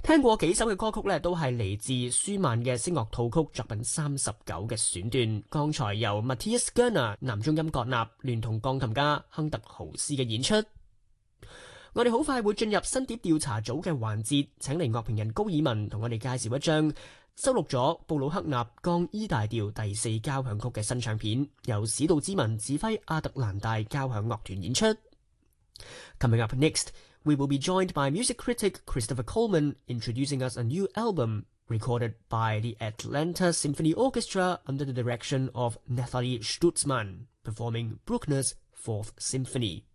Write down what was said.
聽過幾首嘅歌曲咧，都係嚟自舒曼嘅聲樂套曲作品39嘅選段。剛才由 Matthias Gerner 男中音國納聯同鋼琴家亨特豪斯嘅演出。我哋好快會進入新碟調查組嘅環節，請嚟樂評人高爾文同我哋介紹一張收錄咗布魯克納降 E 大調第4交響曲嘅新唱片，由史杜茲文指揮亞特蘭大交響樂團演出。Coming up next, we will be joined by music critic Christopher Coleman, introducing us a new album recorded by the Atlanta Symphony Orchestra under the direction of Nathalie Stutzmann, performing Bruckner's Fourth Symphony.